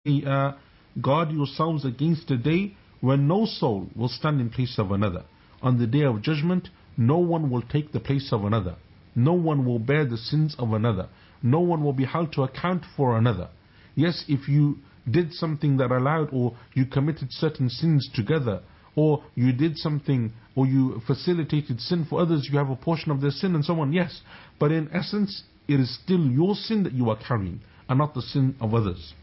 Guard yourselves against the day when no soul will stand in place of another. On the day of judgment, no one will take the place of another. No one will bear the sins of another. No one will be held to account for another. Yes, if you did something that allowed, or you committed certain sins together, or you did something, or you facilitated sin for others, you have a portion of their sin and so on, yes. But in essence, it is still your sin that you are carrying, and not the sin of others.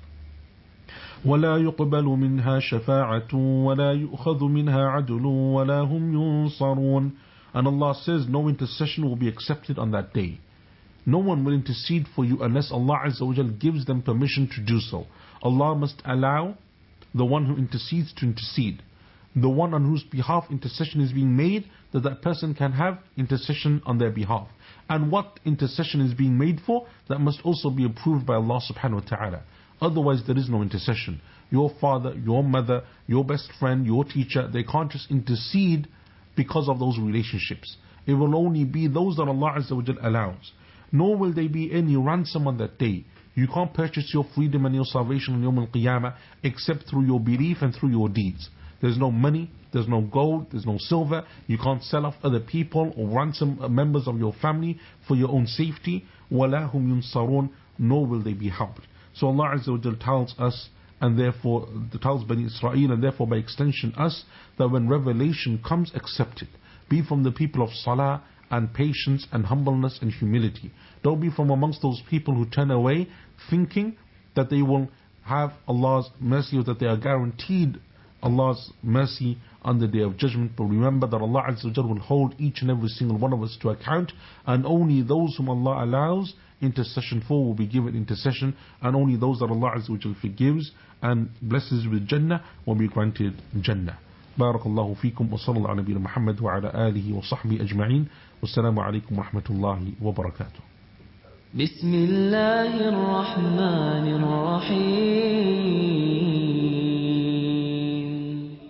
ولا يقبل منها شفاعة ولا يؤخذ منها عدل ولا هم ينصرون. And Allah says no intercession will be accepted on that day. No one will intercede for you unless Allah Azza wa Jal gives them permission to do so. Allah must allow the one who intercedes to intercede. The one on whose behalf intercession is being made, that person can have intercession on their behalf. And what intercession is being made for, that must also be approved by Allah subhanahu wa ta'ala. Otherwise there is no intercession. Your father, your mother, your best friend, your teacher, they can't just intercede because of those relationships. It will only be those that Allah Azza wa Jal allows. Nor will there be any ransom on that day. You can't purchase your freedom and your salvation on Yawm al-Qiyamah except through your belief and through your deeds. There's no money, there's no gold, there's no silver. You can't sell off other people or ransom members of your family for your own safety. وَلَا هُمْ يُنصَرُونَ. Nor will they be helped. So Allah Azza wa Jal tells us, and therefore tells Bani Israel, and therefore by extension us, that when revelation comes, accept it. Be from the people of salah and patience and humbleness and humility. Don't be from amongst those people who turn away thinking that they will have Allah's mercy, or that they are guaranteed Allah's mercy on the day of judgment. But remember that Allah Azza wa Jal will hold each and every single one of us to account, and only those whom Allah allows intercession for will be given intercession, and only those that Allah Azza wa Jal forgives and blesses with Jannah will be granted Jannah. بارك الله فيكم وصلى الله على نبينا محمد وعلى آله وصحبه أجمعين والسلام عليكم ورحمة الله وبركاته. بسم الله الرحمن الرحيم.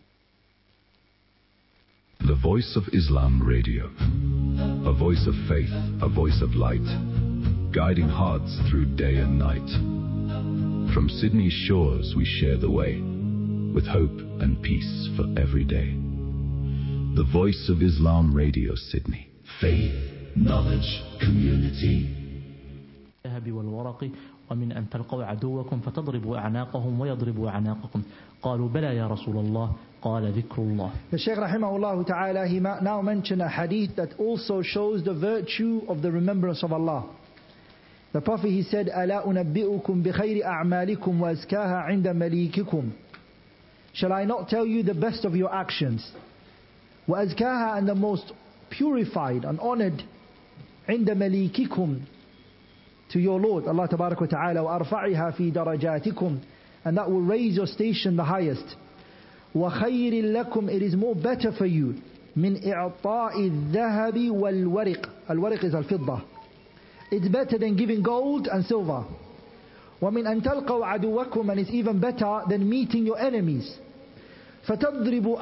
The Voice of Islam Radio, a voice of faith, a voice of light, guiding hearts through day and night. From Sydney's shores we share the way, with hope and peace for every day. The Voice of Islam Radio, Sydney. Faith, knowledge, community. الذهب والورق ومن أن تلقوا عدوكم فتضربوا أعناقهم ويضربوا أعناقكم قالوا بلى يا رسول الله قال ذكر الله. The Shaykh rahimahullah ta'ala, he now mentioned a hadith that also shows the virtue of the remembrance of Allah. The Prophet, he said, أَلَا أُنَبِّئُكُمْ بِخَيْرِ أَعْمَالِكُمْ وَأَزْكَاهَا عِنْدَ مَلِيكِكُمْ. Shall I not tell you the best of your actions? وَأَزْكَاهَا, and the most purified and honored, عِنْدَ مَلِيكِكُمْ, to your Lord, Allah Tabarak wa Ta'ala, وَأَرْفَعِهَا فِي دَرَجَاتِكُمْ, and that will raise your station the highest. وَخَيْرٍ لَكُمْ, it is more better for you, مِنْ إِعْطَاءِ الذَّهَبِ وَالْوَرِقِ. Al-wariq is al-fiddah. It's better than giving gold and silver. وَمِنْ أَنْ تَلْقَوْا عَدُوَّكُمْ, and it's even better than meeting your enemies. فَتَضْرِبُوا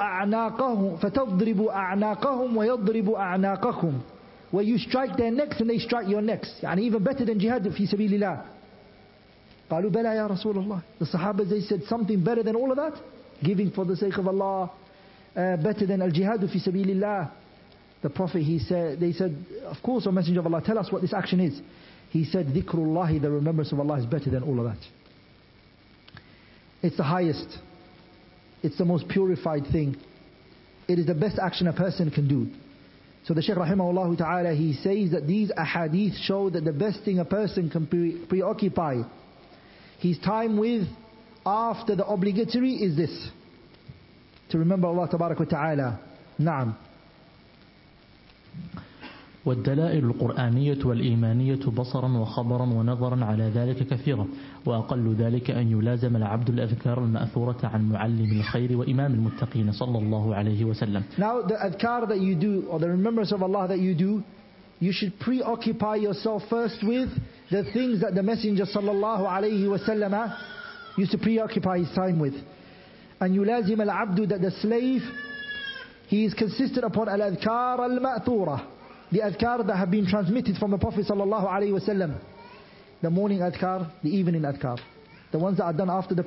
أَعْنَاقَهُمْ وَيَضْرِبُوا أَعْنَاقَكُمْ, where you strike their necks and they strike your necks. And even better than jihad fi sabilillah. قالوا بلى يا رسول الله. The Sahabas, they said, something better than all of that? Giving for the sake of Allah, better than al-jihad fi sabilillah. The Prophet, they said, of course, O Messenger of Allah, tell us what this action is. He said, dhikrullahi, the remembrance of Allah is better than all of that. It's the highest. It's the most purified thing. It is the best action a person can do. So the Shaykh rahimahullah ta'ala, he says that these ahadith show that the best thing a person can preoccupy his time with after the obligatory is this: to remember Allah Tabarak wa Ta'ala. Naam. والدلائل القرآنية والإيمانية بصرا وخبرا ونظرا على ذلك كثيرة، وأقل ذلك أن يلازم العبد الأذكار المأثورة عن معلم الخير وإمام المتقين صلى الله عليه وسلم. Now the adhkar that you do, or the remembrance of Allah that you do, you should preoccupy yourself first with the things that the Messenger صلى الله عليه وسلم used to preoccupy his time with. And يلازم العبد, that the slave, he is consistent upon al-adhkar al-ma'thura, the adhkar that have been transmitted from the Prophet sallallahu alaihi wasallam. The morning adhkar, the evening adhkar, the ones that are done after the